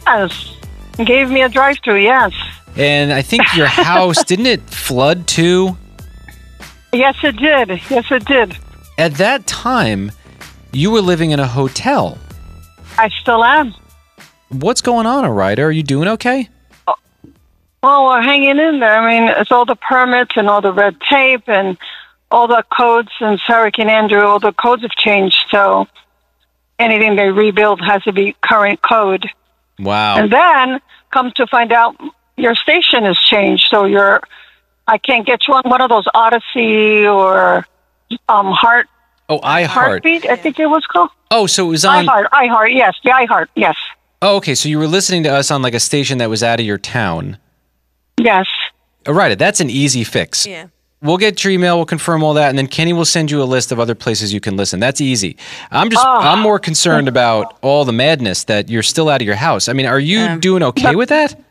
Yes. Gave me a drive-through, yes. And I think your house, didn't it flood too? Yes, it did. Yes, it did. At that time, you were living in a hotel. I still am. What's going on, Iraida? Are you doing okay? Well, we're hanging in there. I mean, it's all the permits and all the red tape and all the codes since Hurricane Andrew. All the codes have changed, so anything they rebuild has to be current code. Wow. And then, come to find out, your station has changed, so I can't get you on one of those Odyssey or Heart. Oh, iHeart. Heartbeat, I think it was called. Oh, so it was on... iHeart, yes. The iHeart, yes. Oh, okay, so you were listening to us on like a station that was out of your town. Yes. Iraida, that's an easy fix. Yeah. We'll get your email, we'll confirm all that, and then Kenny will send you a list of other places you can listen. That's easy. I'm more concerned about all the madness that you're still out of your house. I mean, are you doing okay with that?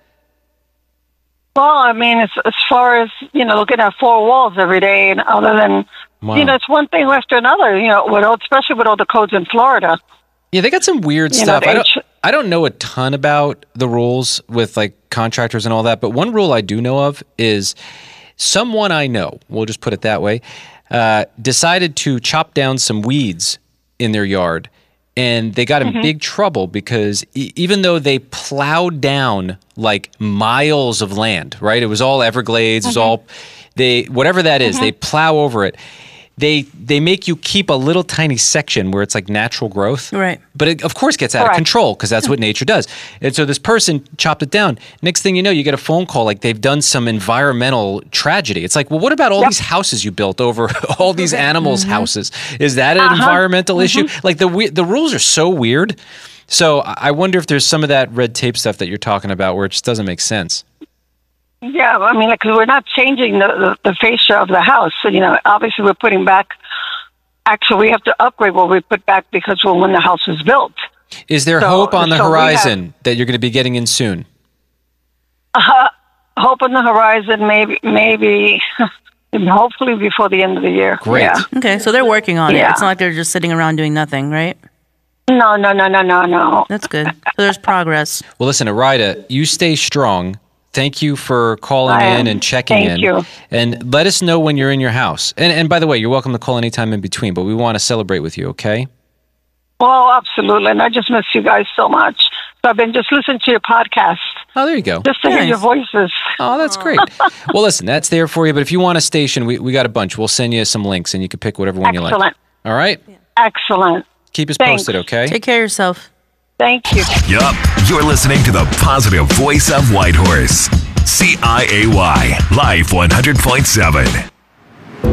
Well, I mean, as far as, looking at four walls every day, and other than, it's one thing after another, especially with all the codes in Florida. Yeah, they got some weird stuff. I don't know a ton about the rules with like contractors and all that, but one rule I do know of is someone I know, we'll just put it that way, decided to chop down some weeds in their yard, and they got in big trouble because even though they plowed down like miles of land, right? It was all Everglades, it was all whatever that is, they plow over it. They make you keep a little tiny section where it's like natural growth. Right. But it, of course, gets out of control because that's what nature does. And so this person chopped it down. Next thing you know, you get a phone call like they've done some environmental tragedy. It's like, well, what about all these houses you built over all these animals' houses? Is that an environmental issue? Like the rules are so weird. So I wonder if there's some of that red tape stuff that you're talking about where it just doesn't make sense. Yeah, I mean, because we're not changing the fascia of the house. So, obviously we're putting back, actually we have to upgrade what we put back because when the house was built. Is there hope on the horizon that you're going to be getting in soon? Hope on the horizon, maybe hopefully before the end of the year. Great. Yeah. Okay, so they're working on it. It's not like they're just sitting around doing nothing, right? No. That's good. So there's progress. Well, listen, Iraida, you stay strong. Thank you for calling in and checking in. Thank you. And let us know when you're in your house. And by the way, you're welcome to call anytime in between, but we want to celebrate with you, okay? Well, absolutely. And I just miss you guys so much. So I've been just listening to your podcast. Oh, there you go. Just to hear your voices. Oh, that's great. Well, listen, that's there for you. But if you want a station, we got a bunch. We'll send you some links, and you can pick whatever one you like. Excellent. All right? Yeah. Excellent. Keep us posted, okay? Take care of yourself. Thank you. Yup. You're listening to the positive voice of Whitehorse. CIAY. Life 100.7.